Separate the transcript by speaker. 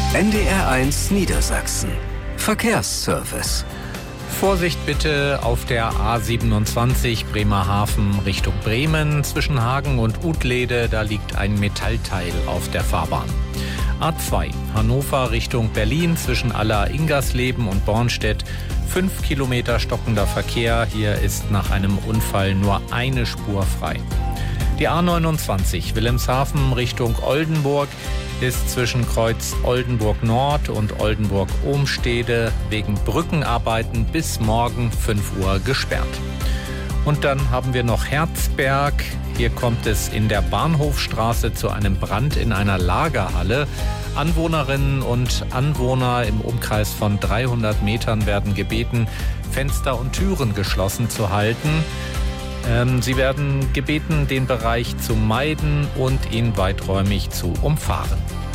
Speaker 1: NDR1 Niedersachsen. Verkehrsservice.
Speaker 2: Vorsicht bitte auf der A27 Bremerhaven Richtung Bremen. Zwischen Hagen und Utlede, da liegt ein Metallteil auf der Fahrbahn. A2 Hannover Richtung Berlin zwischen Aller-Ingersleben und Bornstedt. 5 Kilometer stockender Verkehr. Hier ist nach einem Unfall nur eine Spur frei. Die A29 Wilhelmshaven Richtung Oldenburg ist zwischen Kreuz Oldenburg Nord und Oldenburg Ohmstede wegen Brückenarbeiten bis morgen 5 Uhr gesperrt. Und dann haben wir noch Herzberg. Hier kommt es in der Bahnhofstraße zu einem Brand in einer Lagerhalle. Anwohnerinnen und Anwohner im Umkreis von 300 Metern werden gebeten, Fenster und Türen geschlossen zu halten. Sie werden gebeten, den Bereich zu meiden und ihn weiträumig zu umfahren.